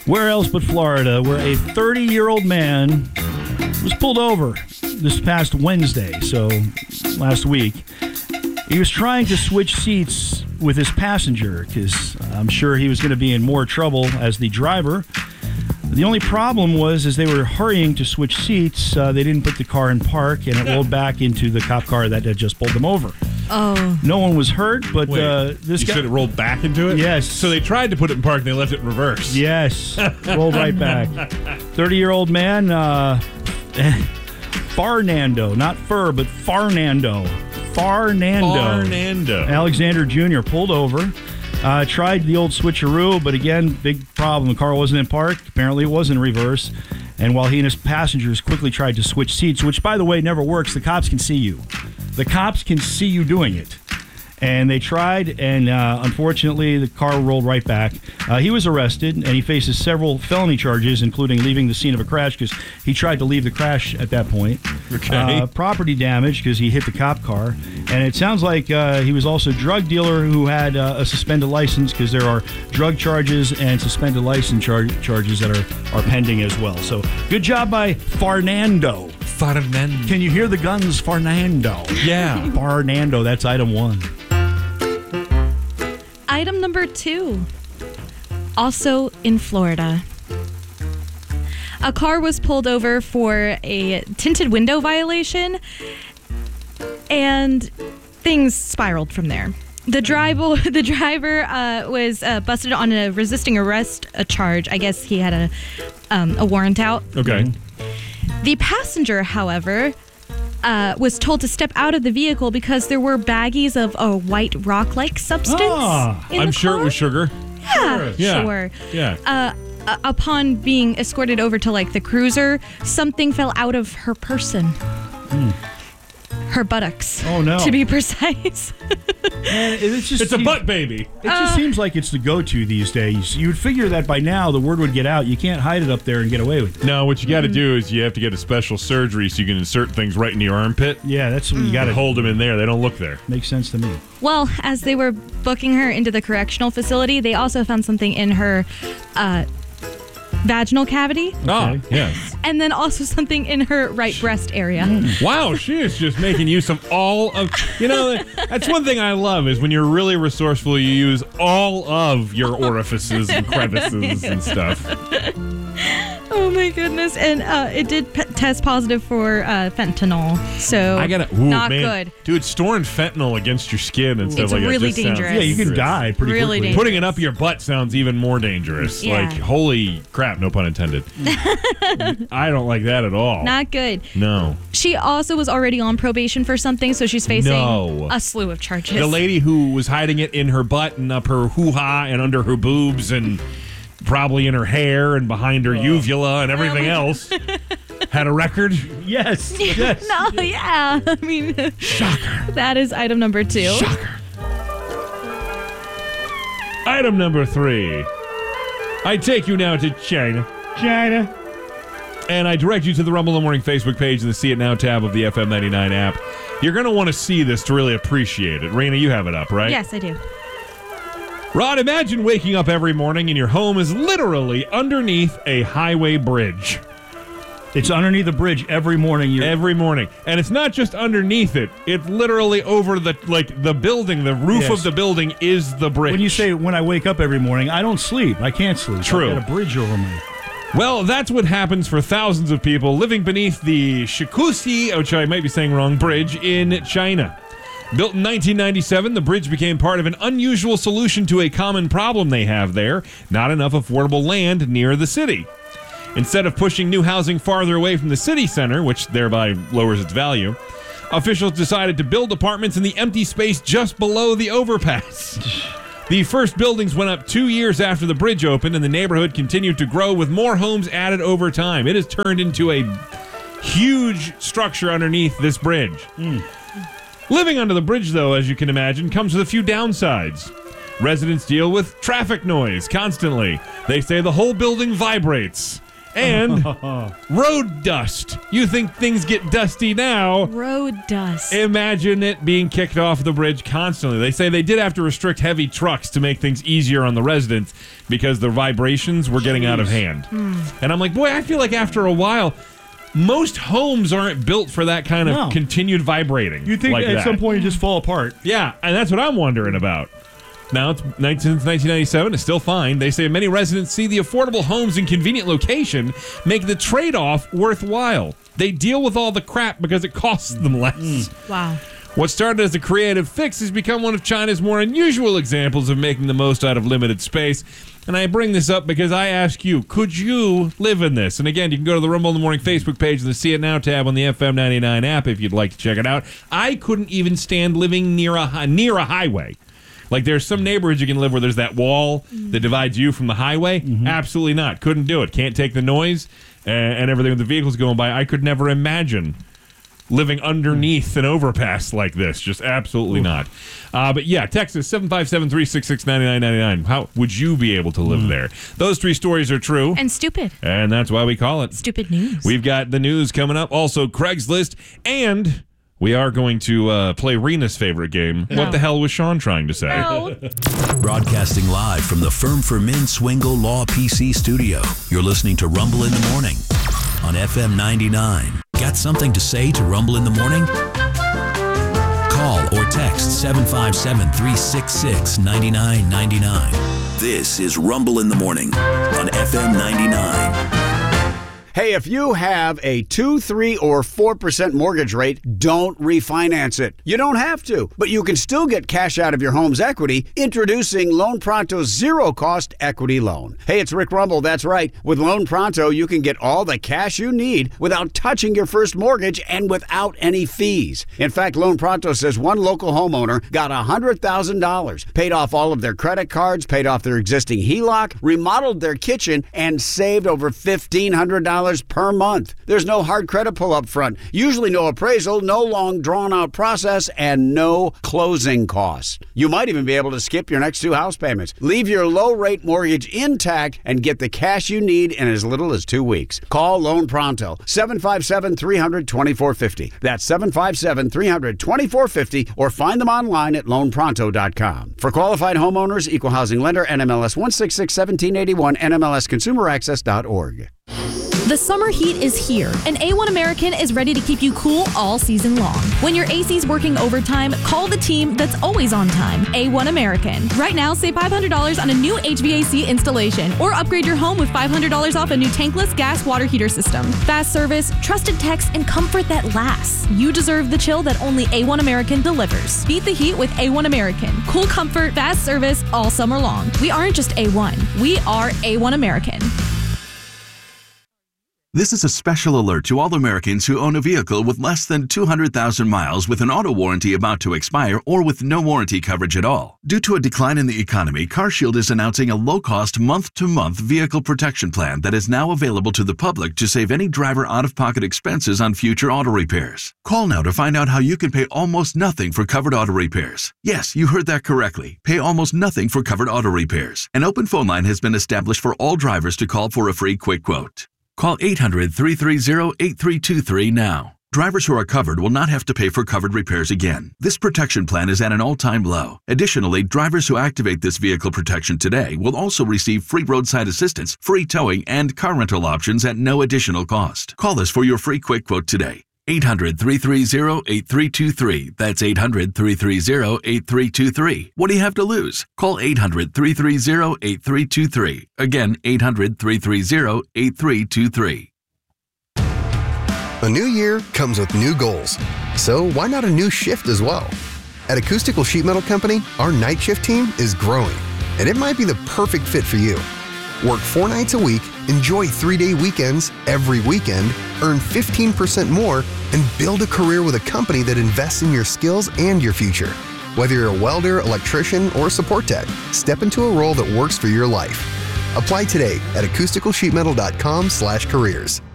Where else but Florida, where a 30-year-old man was pulled over this past Wednesday, so last week. He was trying to switch seats with his passenger because I'm sure he was going to be in more trouble as the driver. The only problem was as they were hurrying to switch seats, they didn't put the car in park, and it rolled back into the cop car that had just pulled them over. Oh. No one was hurt, but this guy said it rolled back into it? Yes. So they tried to put it in park and they left it in reverse. Yes. Rolled right back. 30-year-old man, Farnando, not Fur, but Farnando. Alexander Jr. pulled over. Tried the old switcheroo, but again, big problem. The car wasn't in park. Apparently, it was in reverse. And while he and his passengers quickly tried to switch seats, which, by the way, never works, the cops can see you. The cops can see you doing it. And they tried, and unfortunately, the car rolled right back. He was arrested, and he faces several felony charges, including leaving the scene of a crash because he tried to leave the crash at that point. Okay. Property damage because he hit the cop car. And it sounds like he was also a drug dealer who had a suspended license because there are drug charges and suspended license charges that are pending as well. So good job by Farnando. Can you hear the guns, Farnando? Yeah. Farnando, that's item 1. Item number 2, also in Florida. A car was pulled over for a tinted window violation, and things spiraled from there. The driver was busted on a resisting arrest charge. I guess he had a warrant out. Okay. The passenger, however, was told to step out of the vehicle because there were baggies of a white rock-like substance. I'm sure it was sugar. Yeah, sure. Yeah. Upon being escorted over to the cruiser, something fell out of her person. Her buttocks. Oh, no. To be precise. Man, it's a butt baby. It just seems like it's the go-to these days. You would figure that by now the word would get out. You can't hide it up there and get away with it. No, what you got to do is you have to get a special surgery so you can insert things right in your armpit. Yeah, that's what you got to hold them in there. They don't look there. Makes sense to me. Well, as they were booking her into the correctional facility, they also found something in her vaginal cavity. Oh, yeah. And then also something in her right breast area. Wow, she is just making use of all of... that's one thing I love is when you're really resourceful, you use all of your orifices and crevices and stuff. Oh my goodness. And it did test positive for fentanyl. So not good. Dude, storing fentanyl against your skin and stuff it's like that. Really dangerous. Yeah, you can die pretty quickly. Dangerous. Putting it up your butt sounds even more dangerous. Yeah. Like, holy crap, no pun intended. I don't like that at all. Not good. No. She also was already on probation for something, so she's facing No. a slew of charges. The lady who was hiding it in her butt and up her hoo-ha and under her boobs and probably in her hair and behind her uvula and everything else had a record? Yes. No, yeah. I mean, shocker. That is item number 2. Shocker. Item number 3. I take you now to China. And I direct you to the Rumble in the Morning Facebook page and the See It Now tab of the FM 99 app. You're going to want to see this to really appreciate it. Raina, you have it up, right? Yes, I do. Rod, imagine waking up every morning and your home is literally underneath a highway bridge. It's underneath the bridge every morning. Every morning. And it's not just underneath it. It's literally over the building. The roof of the building is the bridge. When you say, when I wake up every morning, I don't sleep. I can't sleep. True. I've got a bridge over me. Well, that's what happens for thousands of people living beneath the Shikusi, which I might be saying wrong, bridge in China. Built in 1997, the bridge became part of an unusual solution to a common problem they have there: not enough affordable land near the city. Instead of pushing new housing farther away from the city center, which thereby lowers its value, officials decided to build apartments in the empty space just below the overpass. The first buildings went up 2 years after the bridge opened, and the neighborhood continued to grow with more homes added over time. It has turned into a huge structure underneath this bridge. Living under the bridge, though, as you can imagine, comes with a few downsides. Residents deal with traffic noise constantly. They say the whole building vibrates. And road dust. You think things get dusty now. Road dust. Imagine it being kicked off the bridge constantly. They say they did have to restrict heavy trucks to make things easier on the residents because the vibrations were getting out of hand. And I'm like, boy, I feel like after a while, most homes aren't built for that kind of continued vibrating. You think like at that. some point you just fall apart. Yeah, and that's what I'm wondering about. Now, it's since 1997, it's still fine. They say many residents see the affordable homes in convenient location make the trade-off worthwhile. They deal with all the crap because it costs them less. Wow. What started as a creative fix has become one of China's more unusual examples of making the most out of limited space. And I bring this up because I ask you, could you live in this? And again, you can go to the Rumble in the Morning Facebook page and the See It Now tab on the FM 99 app if you'd like to check it out. I couldn't even stand living near a highway. Like, there's some neighborhoods you can live where there's that wall that divides you from the highway. Absolutely not. Couldn't do it. Can't take the noise and everything with the vehicles going by. I could never imagine living underneath an overpass like this. Just absolutely not. But yeah, Texas, 757-366-9999. How would you be able to live there? Those three stories are true. And stupid. And that's why we call it Stupid news. We've got the news coming up. Also, Craigslist. And we are going to play Rena's favorite game. No. What the hell was Sean trying to say? No. Broadcasting live from the Firm for Men Swingle Law PC studio. You're listening to Rumble in the Morning on FM 99. Got something to say to Rumble in the Morning? Call or text 757-366-9999. This is Rumble in the Morning on FM 99. Hey, if you have a 2, 3, or 4% mortgage rate, don't refinance it. You don't have to, but you can still get cash out of your home's equity. Introducing Loan Pronto's zero-cost equity loan. Hey, it's Rick Rumble, that's right. With Loan Pronto, you can get all the cash you need without touching your first mortgage and without any fees. In fact, Loan Pronto says one local homeowner got $100,000, paid off all of their credit cards, paid off their existing HELOC, remodeled their kitchen, and saved over $1,500 per month. There's no hard credit pull up front, usually no appraisal, no long drawn out process, and no closing costs. You might even be able to skip your next 2 house payments. Leave your low rate mortgage intact and get the cash you need in as little as 2 weeks. Call Loan Pronto, 757-300-2450. That's 757-300-2450, or find them online at loanpronto.com. For qualified homeowners, equal housing lender, NMLS 1661781, NMLSconsumeraccess.org. The summer heat is here, and A1 American is ready to keep you cool all season long. When your AC's working overtime, call the team that's always on time, A1 American. Right now, save $500 on a new HVAC installation, or upgrade your home with $500 off a new tankless gas water heater system. Fast service, trusted techs, and comfort that lasts. You deserve the chill that only A1 American delivers. Beat the heat with A1 American. Cool comfort, fast service all summer long. We aren't just A1, we are A1 American. This is a special alert to all Americans who own a vehicle with less than 200,000 miles with an auto warranty about to expire or with no warranty coverage at all. Due to a decline in the economy, CarShield is announcing a low-cost month-to-month vehicle protection plan that is now available to the public to save any driver out-of-pocket expenses on future auto repairs. Call now to find out how you can pay almost nothing for covered auto repairs. Yes, you heard that correctly. Pay almost nothing for covered auto repairs. An open phone line has been established for all drivers to call for a free quick quote. Call 800-330-8323 now. Drivers who are covered will not have to pay for covered repairs again. This protection plan is at an all-time low. Additionally, drivers who activate this vehicle protection today will also receive free roadside assistance, free towing, and car rental options at no additional cost. Call us for your free quick quote today. 800-330-8323. That's 800-330-8323. What do you have to lose? Call 800-330-8323. Again, 800-330-8323. A new year comes with new goals. So why not a new shift as well? At Acoustical Sheet Metal Company, our night shift team is growing, and it might be the perfect fit for you. Work 4 nights a week, enjoy 3-day weekends every weekend, earn 15% more, and build a career with a company that invests in your skills and your future. Whether you're a welder, electrician, or support tech, step into a role that works for your life. Apply today at acousticalsheetmetal.com/careers.